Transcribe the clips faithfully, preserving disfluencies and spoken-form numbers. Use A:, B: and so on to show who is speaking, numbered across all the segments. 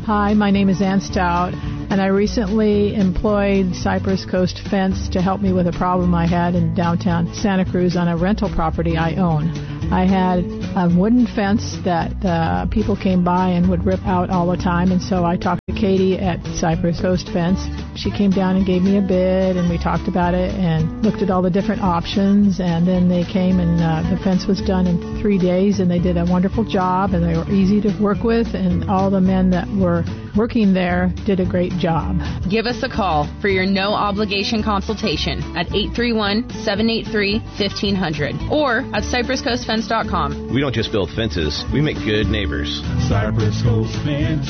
A: Hi, my name is Ann Stout, and I recently employed Cypress Coast Fence to help me with a problem I had in downtown Santa Cruz on a rental property I own. I had a wooden fence that uh, people came by and would rip out all the time, and so I talked to Katie at Cypress Coast Fence. She came down and gave me a bid, and we talked about it and looked at all the different options, and then they came and uh, the fence was done in three days, and they did a wonderful job, and they were easy to work with, and all the men that were working there did a great job.
B: Give us a call for your no-obligation consultation at eight three one, seven eight three, fifteen hundred or at cypress coast fence dot com.
C: We don't just build fences, we make good neighbors.
D: Cypress Coast Fence.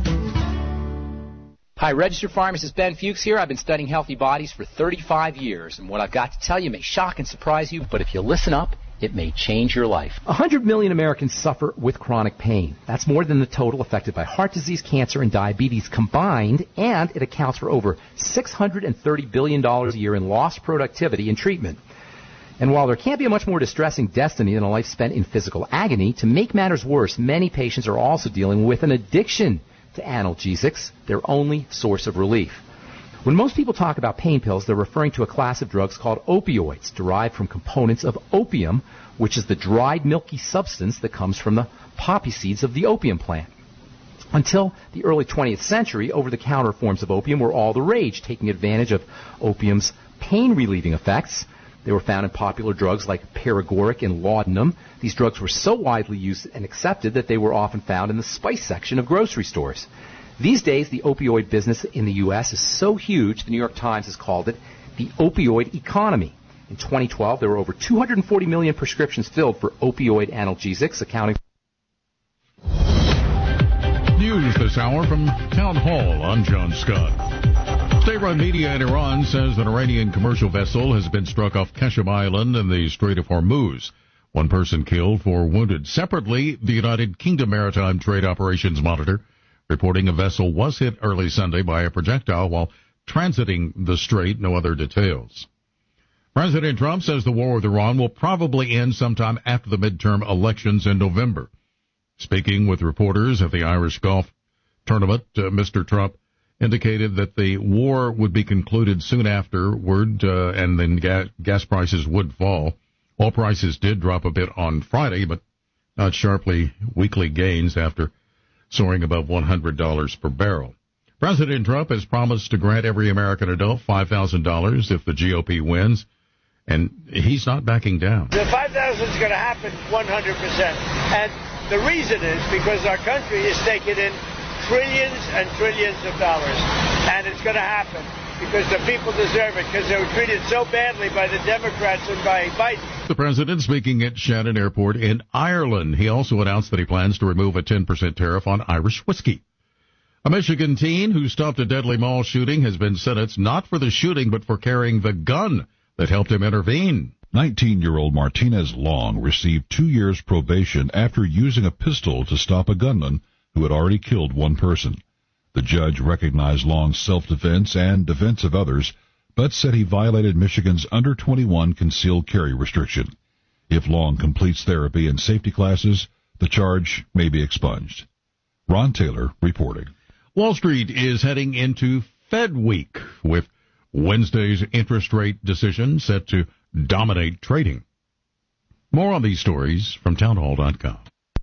E: Hi, registered pharmacist Ben Fuchs here. I've been studying healthy bodies for thirty-five years, and what I've got to tell you may shock and surprise you, but if you listen up, it may change your life. one hundred million Americans suffer with chronic pain. That's more than the total affected by heart disease, cancer, and diabetes combined, and it accounts for over six hundred thirty billion dollars a year in lost productivity and treatment. And while there can't be a much more distressing destiny than a life spent in physical agony, to make matters worse, many patients are also dealing with an addiction to analgesics, their only source of relief. When most people talk about pain pills, they're referring to a class of drugs called opioids, derived from components of opium, which is the dried milky substance that comes from the poppy seeds of the opium plant. Until the early twentieth century, over-the-counter forms of opium were all the rage, taking advantage of opium's pain-relieving effects. They were found in popular drugs like paregoric and laudanum. These drugs were so widely used and accepted that they were often found in the spice section of grocery stores. These days, the opioid business in the U S is so huge, the New York Times has called it the opioid economy. In twenty twelve, there were over two hundred forty million prescriptions filled for opioid analgesics, accounting for...
F: News this hour from Town Hall. I'm John Scott. State-run media in Iran says an Iranian commercial vessel has been struck off Keshem Island in the Strait of Hormuz. One person killed, four wounded. Separately, the United Kingdom Maritime Trade Operations Monitor reporting a vessel was hit early Sunday by a projectile while transiting the strait. No other details. President Trump says the war with Iran will probably end sometime after the midterm elections in November. Speaking with reporters at the Irish Golf Tournament, uh, Mister Trump indicated that the war would be concluded soon afterward, uh, and then ga- gas prices would fall. Oil prices did drop a bit on Friday, but not sharply. Weekly gains after soaring above one hundred dollars per barrel. President Trump has promised to grant every American adult five thousand dollars if the G O P wins, and he's not backing down.
G: The five thousand dollars is going to happen one hundred percent, and the reason is because our country is taking in trillions and trillions of dollars, and it's going to happen because the people deserve it, because they were treated so badly by the Democrats and by Biden.
F: The president speaking at Shannon Airport in Ireland. He also announced that he plans to remove a ten percent tariff on Irish whiskey. A Michigan teen who stopped a deadly mall shooting has been sentenced not for the shooting but for carrying the gun that helped him intervene.
H: nineteen-year-old Martinez Long received two years probation after using a pistol to stop a gunman who had already killed one person. The judge recognized Long's self-defense and defense of others, but said he violated Michigan's under twenty-one concealed carry restriction. If Long completes therapy and safety classes, the charge may be expunged. Ron Taylor reporting.
F: Wall Street is heading into Fed Week, with Wednesday's interest rate decision set to dominate trading. More on these stories from townhall dot com.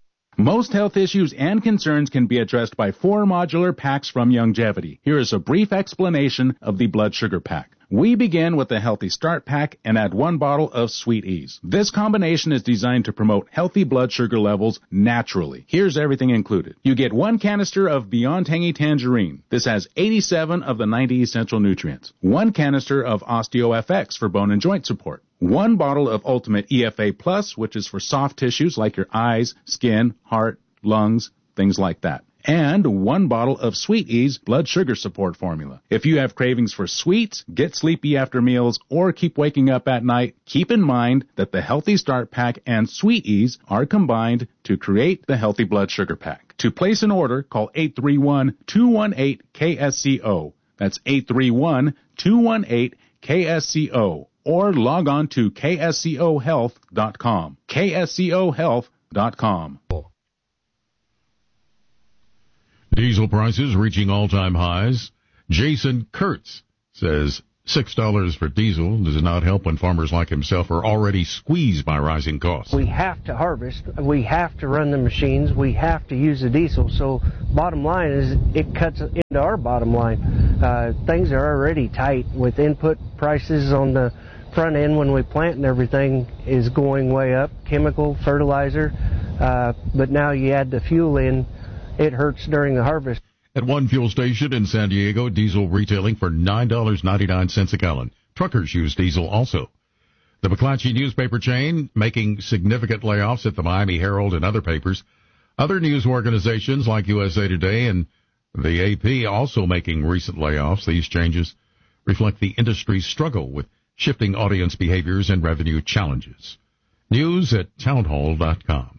I: Most health issues and concerns can be addressed by four modular packs from Youngevity. Here is a brief explanation of the blood sugar pack. We begin with the Healthy Start Pack and add one bottle of Sweet Ease. This combination is designed to promote healthy blood sugar levels naturally. Here's everything included. You get one canister of Beyond Tangy Tangerine. This has eighty-seven of the ninety essential nutrients. One canister of OsteoFX for bone and joint support. One bottle of Ultimate E F A Plus, which is for soft tissues like your eyes, skin, heart, lungs, things like that. And one bottle of Sweet Ease blood sugar support formula. If you have cravings for sweets, get sleepy after meals, or keep waking up at night, keep in mind that the Healthy Start Pack and Sweet Ease are combined to create the Healthy Blood Sugar Pack. To place an order, call eight three one, two one eight, K S C O. That's eight three one, two one eight, K S C O. Or log on to K S C O health dot com. K S C O health dot com.
F: Diesel prices reaching all-time highs. Jason Kurtz says six dollars for diesel does not help when farmers like himself are already squeezed by rising costs.
J: We have to harvest. We have to run the machines. We have to use the diesel. So bottom line is it cuts into our bottom line. Uh, things are already tight with input prices on the front end when we plant and everything is going way up. Chemical, fertilizer. Uh, but now you add the fuel in, it hurts during the harvest.
F: At one fuel station in San Diego, diesel retailing for nine dollars and ninety-nine cents a gallon. Truckers use diesel also. The McClatchy newspaper chain making significant layoffs at the Miami Herald and other papers. Other news organizations like U S A Today and the A P also making recent layoffs. These changes reflect the industry's struggle with shifting audience behaviors and revenue challenges. News at townhall dot com.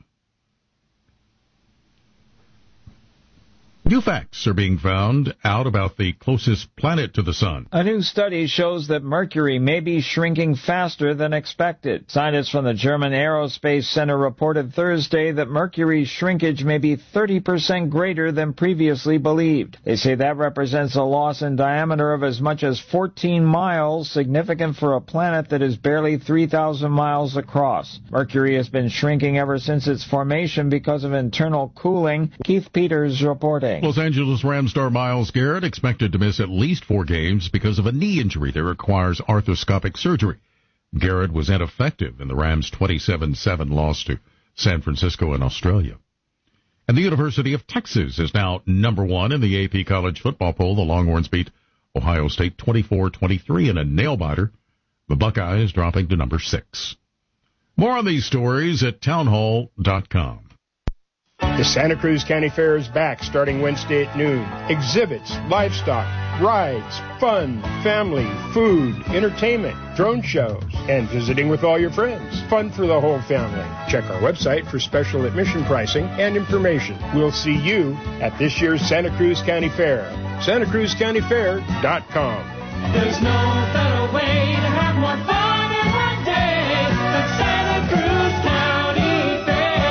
F: New facts are being found out about the closest planet to the sun.
K: A new study shows that Mercury may be shrinking faster than expected. Scientists from the German Aerospace Center reported Thursday that Mercury's shrinkage may be thirty percent greater than previously believed. They say that represents a loss in diameter of as much as fourteen miles, significant for a planet that is barely three thousand miles across. Mercury has been shrinking ever since its formation because of internal cooling. Keith Peters reporting.
F: Los Angeles Rams star Myles Garrett expected to miss at least four games because of a knee injury that requires arthroscopic surgery. Garrett was ineffective in the Rams' twenty-seven seven loss to San Francisco in Australia. And the University of Texas is now number one in the A P college football poll. The Longhorns beat Ohio State twenty-four twenty-three in a nail-biter. The Buckeyes dropping to number six. More on these stories at townhall dot com.
L: The Santa Cruz County Fair is back starting Wednesday at noon. Exhibits, livestock, rides, fun, family, food, entertainment, drone shows, and visiting with all your friends. Fun for the whole family. Check our website for special admission pricing and information. We'll see you at this year's Santa Cruz County Fair. Santa Cruz County Fair dot com.
D: There's no better way to have more fun in one day than Santa Cruz County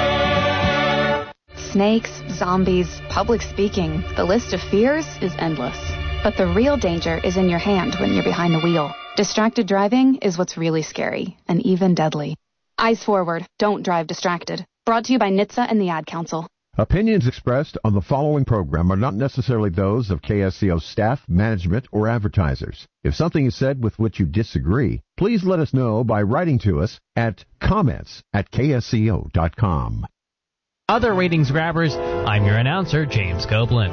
D: Fair.
M: Snakes, zombies, public speaking. The list of fears is endless. But the real danger is in your hand when you're behind the wheel. Distracted driving is what's really scary and even deadly. Eyes forward. Don't drive distracted. Brought to you by N H T S A and the Ad Council.
N: Opinions expressed on the following program are not necessarily those of K S C O staff, management, or advertisers. If something is said with which you disagree, please let us know by writing to us at comments at K S C O dot com.
O: Other ratings grabbers, I'm your announcer, James Copeland.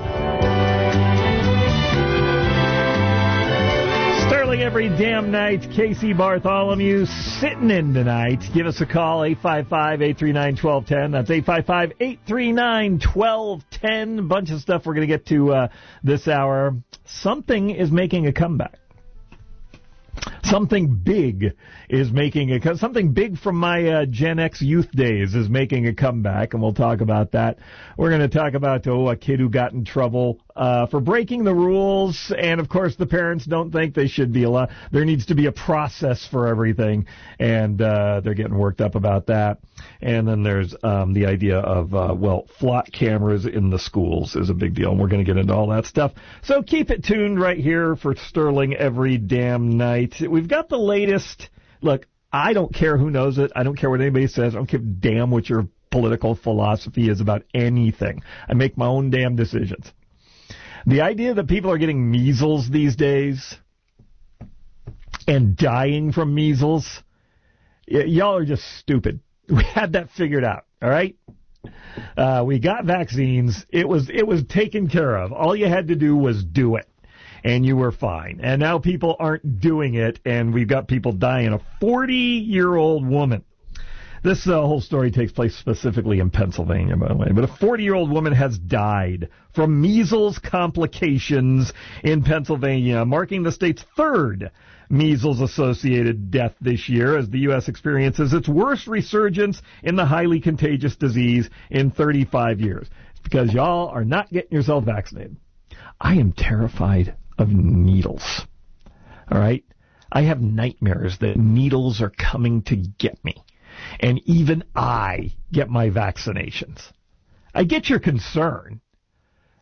P: Sterling every damn night. Casey Bartholomew sitting in tonight. Give us a call, eight five five, eight three nine, one two one zero. That's eight five five, eight three nine, one two one zero. Bunch of stuff we're going to get to uh, this hour. Something is making a comeback. Something big is making a something big from my uh, Gen X youth days is making a comeback, and we'll talk about that. We're going to talk about oh, a kid who got in trouble uh, for breaking the rules, and of course the parents don't think they should be allowed. There needs to be a process for everything, and uh, they're getting worked up about that. And then there's um, the idea of uh, well, flock cameras in the schools is a big deal, and we're going to get into all that stuff. So keep it tuned right here for Sterling every damn night. We've got the latest. Look, I don't care who knows it. I don't care what anybody says. I don't give a damn what your political philosophy is about anything. I make my own damn decisions. The idea that people are getting measles these days and dying from measles, y- y'all are just stupid. We had that figured out, all right? Uh, we got vaccines. It was it was taken care of. All you had to do was do it. And you were fine. And now people aren't doing it, and we've got people dying. A forty-year-old woman. This uh, whole story takes place specifically in Pennsylvania, by the way. But a forty-year-old woman has died from measles complications in Pennsylvania, marking the state's third measles-associated death this year as the U S experiences its worst resurgence in the highly contagious disease in thirty-five years. It's because y'all are not getting yourself vaccinated. I am terrified of needles. All right? I have nightmares that needles are coming to get me. And even I get my vaccinations. I get your concern.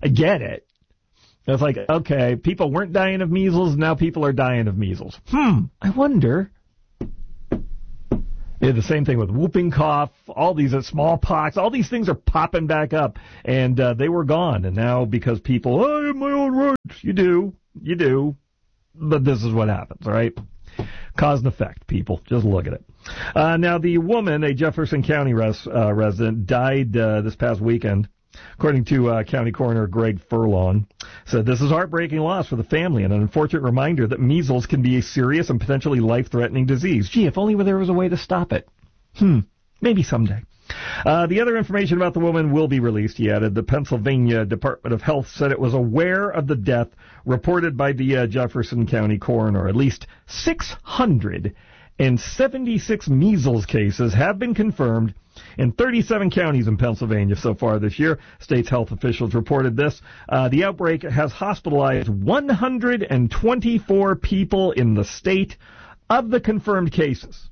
P: I get it. It's like, okay, people weren't dying of measles, now people are dying of measles. Hmm, I wonder. Yeah, the same thing with whooping cough, all these uh, smallpox, all these things are popping back up, and uh, they were gone. And now because people, oh, I have my own rights. You do, you do, but this is what happens, all right? Cause and effect, people. Just look at it. Uh, now, the woman, a Jefferson County res, uh, resident, died uh, this past weekend. According to uh, County Coroner Greg Furlong, said this is heartbreaking loss for the family and an unfortunate reminder that measles can be a serious and potentially life-threatening disease. Gee, if only there was a way to stop it. Hmm, maybe someday. Uh, the other information about the woman will be released, he added. The Pennsylvania Department of Health said it was aware of the death reported by the uh, Jefferson County Coroner. At least six hundred seventy-six measles cases have been confirmed in thirty-seven counties in Pennsylvania so far this year. State's health officials reported this. Uh, the outbreak has hospitalized one hundred twenty-four people in the state. Of the confirmed cases,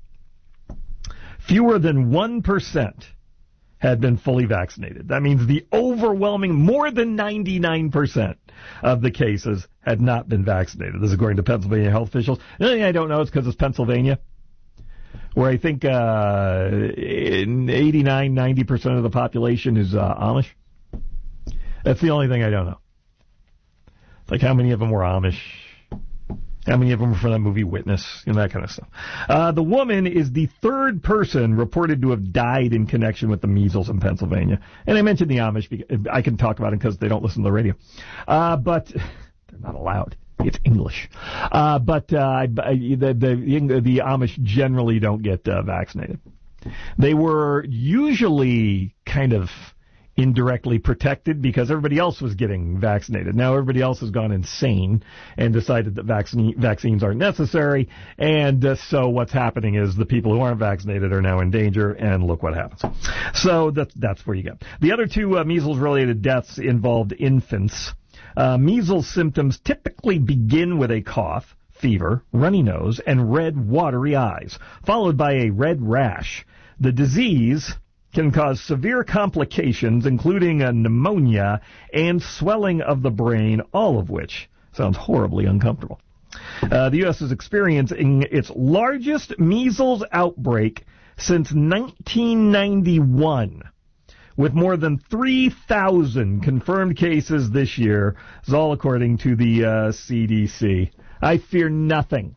P: fewer than one percent had been fully vaccinated. That means the overwhelming, more than ninety-nine percent of the cases had not been vaccinated. This is according to Pennsylvania health officials. The only thing I don't know is because it's Pennsylvania, where I think uh, eighty-nine, ninety percent of the population is uh, Amish. That's the only thing I don't know. Like how many of them were Amish? How many of them were from that movie Witness? And that kind of stuff. Uh, the woman is the third person reported to have died in connection with the measles in Pennsylvania. And I mentioned the Amish because I can talk about it because they don't listen to the radio. Uh, but they're not allowed. It's English. Uh, but uh, the, the, the Amish generally don't get uh, vaccinated. They were usually kind of indirectly protected because everybody else was getting vaccinated. Now everybody else has gone insane and decided that vaccine, vaccines aren't necessary. And uh, so what's happening is the people who aren't vaccinated are now in danger, and look what happens. So that's, that's where you go. The other two uh, measles-related deaths involved infants. Uh, measles symptoms typically begin with a cough, fever, runny nose, and red, watery eyes, followed by a red rash. The disease can cause severe complications, including a pneumonia and swelling of the brain, all of which sounds horribly uncomfortable. Uh, the U S is experiencing its largest measles outbreak since nineteen ninety-one. With more than three thousand confirmed cases this year. It's all according to the uh, C D C. I fear nothing.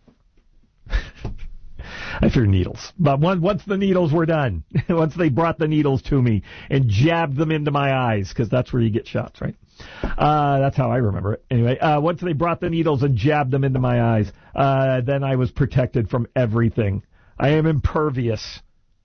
P: I fear needles. But once the needles were done, once they brought the needles to me and jabbed them into my eyes, because that's where you get shots, right? Uh, that's how I remember it. Anyway, uh, once they brought the needles and jabbed them into my eyes, uh, then I was protected from everything. I am impervious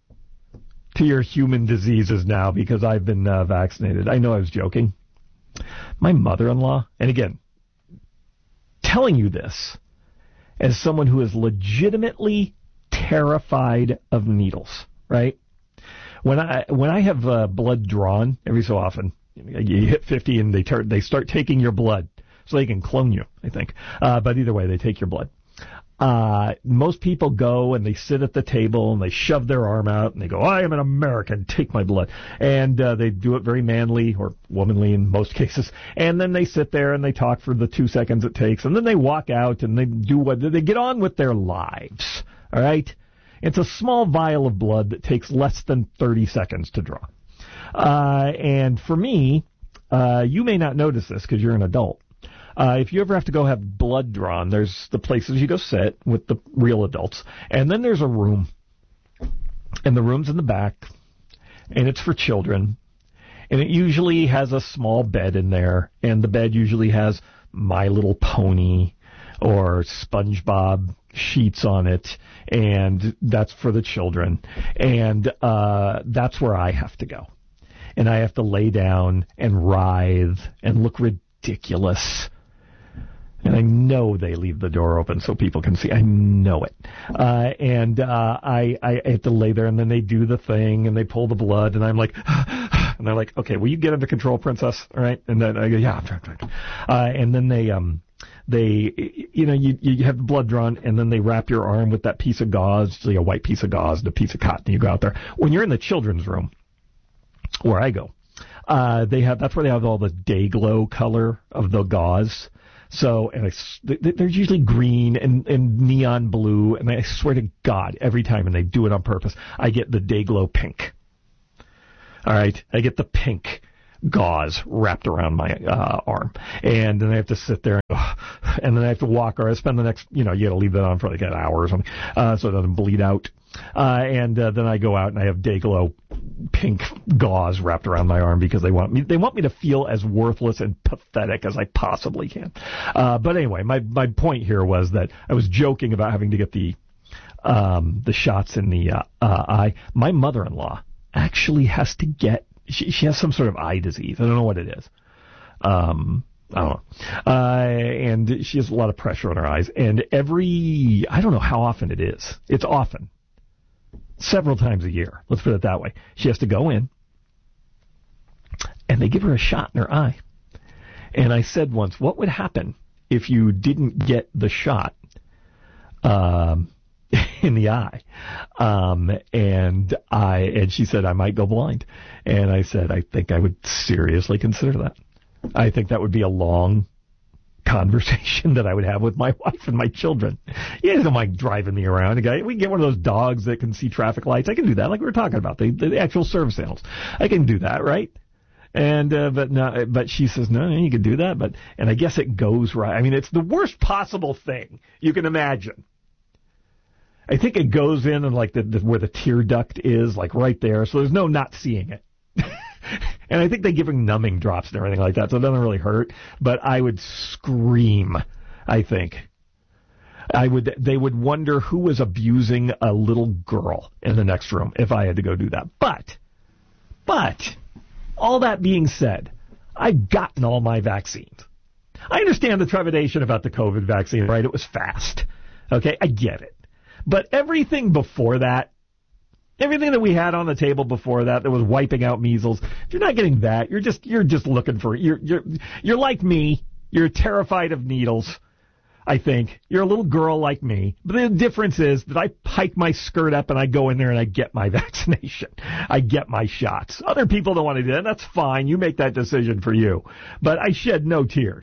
P: to your human diseases now because I've been uh, vaccinated. I know I was joking. My mother-in-law, and again, telling you this as someone who is legitimately terrified of needles, right? When I when I have uh, blood drawn every so often, you hit fifty and they tar- they start taking your blood so they can clone you, I think. Uh, but either way, they take your blood. Uh, most people go and they sit at the table and they shove their arm out and they go, I am an American, take my blood. And uh, they do it very manly or womanly in most cases. And then they sit there and they talk for the two seconds it takes. And then they walk out and they do what, they get on with their lives. All right? It's a small vial of blood that takes less than thirty seconds to draw. Uh, and for me, uh, you may not notice this because you're an adult. Uh, if you ever have to go have blood drawn, there's the places you go sit with the real adults, and then there's a room, and the room's in the back, and it's for children, and it usually has a small bed in there, and the bed usually has My Little Pony or SpongeBob sheets on it, and that's for the children, and uh, that's where I have to go, and I have to lay down and writhe and look ridiculous. And I know they leave the door open so people can see. I know it. Uh, and uh, I, I have to lay there, and then they do the thing, and they pull the blood, and I'm like, and they're like, okay, will you get under control, princess? All right? And then I go, yeah, I'm trying, trying. Uh, and then they, um, they, you know, you, you have the blood drawn, and then they wrap your arm with that piece of gauze, it's like a white piece of gauze and a piece of cotton, and you go out there. When you're in the children's room, where I go, uh, they have that's where they have all the day glow color of the gauze. So, and I, they're usually green and, and neon blue, and I swear to God, every time, and they do it on purpose, I get the day glow pink. All right, I get the pink gauze wrapped around my uh, arm, and then I have to sit there, and, uh, and then I have to walk, or I spend the next, you know, you got to leave that on for like an hour or something, uh, so it doesn't bleed out. Uh, and uh, then I go out and I have day glow pink gauze wrapped around my arm because they want me they want me to feel as worthless and pathetic as I possibly can. Uh, but anyway, my my point here was that I was joking about having to get the um, the shots in the uh, uh, eye. My mother-in-law actually has to get she she has some sort of eye disease. I don't know what it is. Um, I don't know. Uh, and she has a lot of pressure on her eyes. And every I don't know how often it is. It's often. Several times a year. Let's put it that way. She has to go in, and they give her a shot in her eye. And I said once, what would happen if you didn't get the shot um, in the eye? Um, and I and she said, I might go blind. And I said, I think I would seriously consider that. I think that would be a long conversation that I would have with my wife and my children. You guys don't mind driving me around. We can get one of those dogs that can see traffic lights. I can do that, like we were talking about, the, the actual service animals. I can do that, right? And uh, but no, but she says no, you can do that. But and I guess it goes right. I mean, it's the worst possible thing you can imagine. I think it goes in and like the, the where the tear duct is, like right there. So there's no not seeing it. And I think they give her numbing drops and everything like that, so it doesn't really hurt. But I would scream, I think. I would. They would wonder who was abusing a little girl in the next room if I had to go do that. But, but, all that being said, I've gotten all my vaccines. I understand the trepidation about the COVID vaccine, right? It was fast. Okay, I get it. But everything before that, everything that we had on the table before that, that was wiping out measles, if you're not getting that, you're just you're just looking for you're you're you're like me. You're terrified of needles. I think you're a little girl like me. But the difference is that I hike my skirt up and I go in there and I get my vaccination. I get my shots. Other people don't want to do that. That's fine. You make that decision for you. But I shed no tears.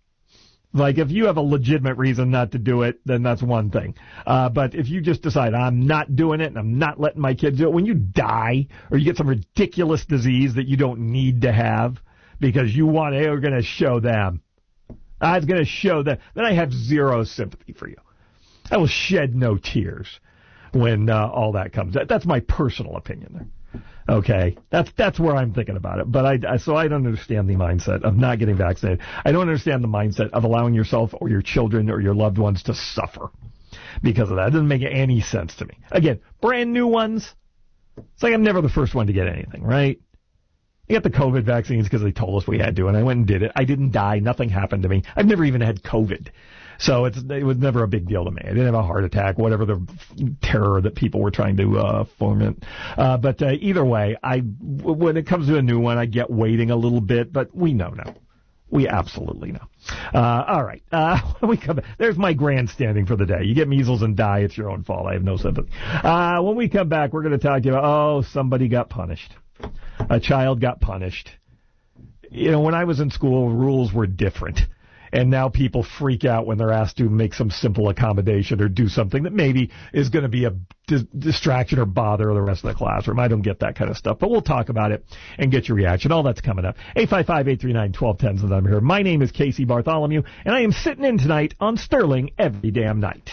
P: Like, if you have a legitimate reason not to do it, then that's one thing. Uh, but if you just decide, I'm not doing it and I'm not letting my kids do it, when you die or you get some ridiculous disease that you don't need to have because you want, hey, we're going to show them. I was going to show them. Then I have zero sympathy for you. I will shed no tears when uh, all that comes. That, that's my personal opinion there. Okay, that's that's where I'm thinking about it. But I, I so I don't understand the mindset of not getting vaccinated. I don't understand the mindset of allowing yourself or your children or your loved ones to suffer because of that. It doesn't make any sense to me. Again, brand new ones. It's like I'm never the first one to get anything, right? I got the COVID vaccines because they told us we had to, and I went and did it. I didn't die. Nothing happened to me. I've never even had COVID. So it's, it was never a big deal to me. I didn't have a heart attack, whatever the terror that people were trying to uh, foment. Uh, but uh, either way, I, when it comes to a new one, I get waiting a little bit, but we know now. We absolutely know. Uh, all right. Uh, when we come back, there's my grandstanding for the day. You get measles and die, it's your own fault. I have no sympathy. Uh, when we come back, we're going to talk to you about, oh, somebody got punished. A child got punished. You know, when I was in school, rules were different. And now people freak out when they're asked to make some simple accommodation or do something that maybe is going to be a dis- distraction or bother the rest of the classroom. I don't get that kind of stuff. But we'll talk about it and get your reaction. All that's coming up. eight five five, eight three nine, one two one zero is the number here. My name is Casey Bartholomew, and I am sitting in tonight on Sterling every damn night.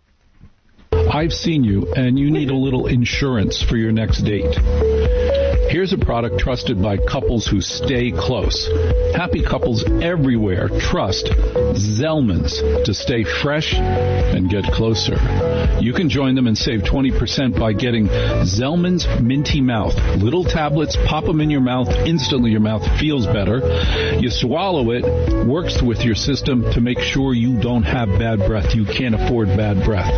Q: I've seen you, and you need a little insurance for your next date. Here's a product trusted by couples who stay close. Happy couples everywhere trust Zellman's to stay fresh and get closer. You can join them and save twenty percent by getting Zellman's Minty Mouth. Little tablets, pop them in your mouth. Instantly your mouth feels better. You swallow it, works with your system to make sure you don't have bad breath. You can't afford bad breath.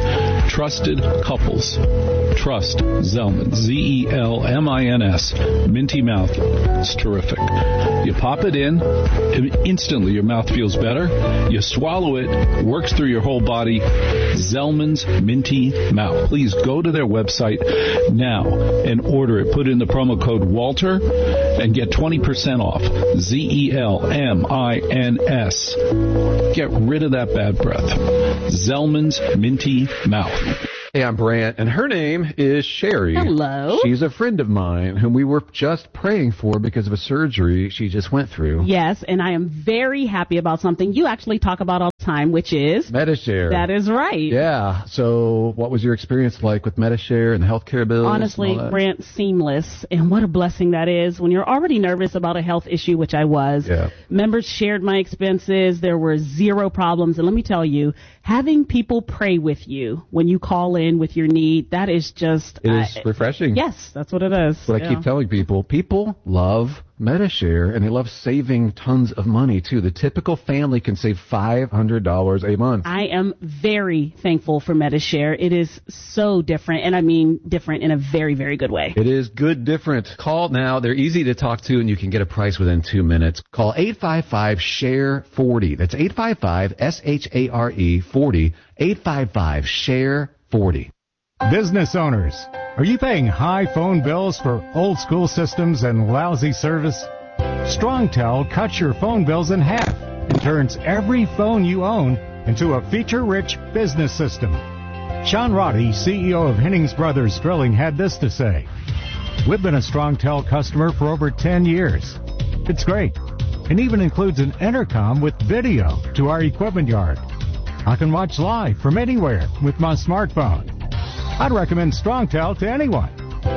Q: Trusted couples. Trust Zelman. Z E L M I N S. Minty mouth. It's terrific. You pop it in, instantly your mouth feels better. You swallow it, works through your whole body. Zelman's Minty Mouth. Please go to their website now and order it. Put in the promo code Walter and get twenty percent off. Z E L M I N S. Get rid of that bad breath. Zelman's Minty Mouth.
R: Hey, I'm Brant, and her name is Sherry.
S: Hello.
R: She's a friend of mine whom we were just praying for because of a surgery she just went through.
S: Yes, and I am very happy about something you actually talk about all the time, which is...
R: Medi-Share.
S: That is right.
R: Yeah. So what was your experience like with Medi-Share and the healthcare bills?
S: Honestly, Brant, seamless. And what a blessing that is when you're already nervous about a health issue, which I was.
R: Yeah.
S: Members shared my expenses. There were zero problems. And let me tell you, having people pray with you when you call in with your need, that is just...
R: It is I, refreshing.
S: Yes, that's what it is.
R: But yeah. I keep telling people, people love Medi-Share, and they love saving tons of money, too. The typical family can save five hundred dollars a month.
S: I am very thankful for Medi-Share. It is so different, and I mean different in a very, very good way.
R: It is good different. Call now. They're easy to talk to, and you can get a price within two minutes. Call eight five five, S H A R E, forty. That's eight five five, S H A R E, forty. eight five five, S H A R E, forty.
T: Business owners, are you paying high phone bills for old school systems and lousy service? StrongTel cuts your phone bills in half and turns every phone you own into a feature-rich business system. Sean Roddy, C E O of Hennings Brothers Drilling, had this to say. We've been a StrongTel customer for over ten years. It's great. It even includes an intercom with video to our equipment yard. I can watch live from anywhere with my smartphone. I'd recommend StrongTel to anyone.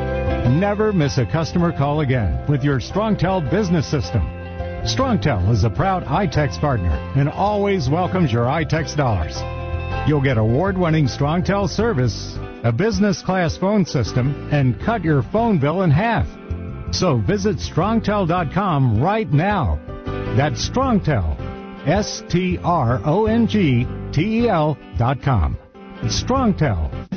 T: Never miss a customer call again with your StrongTel business system. StrongTel is a proud iTex partner and always welcomes your iTex dollars. You'll get award-winning StrongTel service, a business-class phone system, and cut your phone bill in half. So visit strongtel dot com right now. That's StrongTel, S T R O N G T E L dot com. StrongTel.